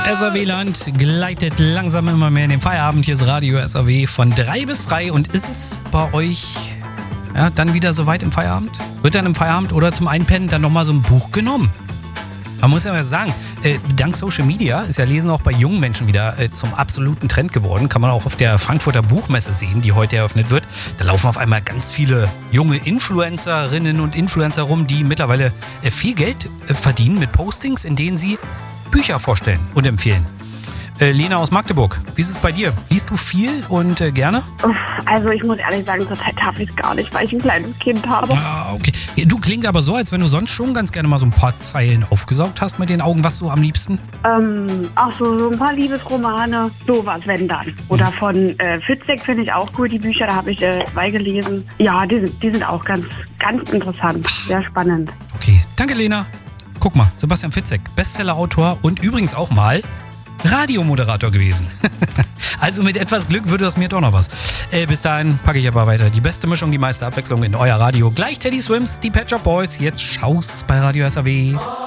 SAW-Land gleitet langsam immer mehr in den Feierabend. Hier ist Radio SAW von 3 bis frei. Und ist es bei euch dann wieder soweit im Feierabend? Wird dann im Feierabend oder zum Einpennen dann nochmal so ein Buch genommen? Man muss ja mal sagen, dank Social Media ist ja Lesen auch bei jungen Menschen wieder zum absoluten Trend geworden. Kann man auch auf der Frankfurter Buchmesse sehen, die heute eröffnet wird. Da laufen auf einmal ganz viele junge Influencerinnen und Influencer rum, die mittlerweile viel Geld verdienen mit Postings, in denen sie Bücher vorstellen und empfehlen. Lena aus Magdeburg, wie ist es bei dir? Liest du viel und gerne? Also ich muss ehrlich sagen, zurzeit darf ich es gar nicht, weil ich ein kleines Kind habe. Ah, okay. Du klingt aber so, als wenn du sonst schon ganz gerne mal so ein paar Zeilen aufgesaugt hast mit den Augen. Was so am liebsten? So ein paar Liebesromane, sowas, wenn dann. Oder von Fitzek finde ich auch cool, die Bücher, da habe ich 2 gelesen. Ja, die sind auch ganz, ganz interessant, sehr spannend. Okay, danke Lena. Guck mal, Sebastian Fitzek, Bestseller-Autor und übrigens auch mal Radiomoderator gewesen. Also mit etwas Glück würde das mir doch noch was. Bis dahin packe ich aber weiter die beste Mischung, die meiste Abwechslung in euer Radio. Gleich Teddy Swims, die Pet Shop Boys. Jetzt Schaus bei Radio SAW.